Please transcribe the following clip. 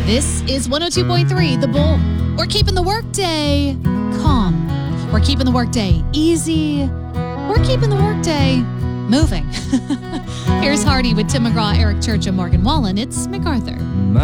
This is 102.3 The Bull. We're keeping the workday calm. We're keeping the workday easy. We're keeping the workday moving. Here's Hardy with Tim McGraw, Eric Church, and Morgan Wallen. It's MacArthur.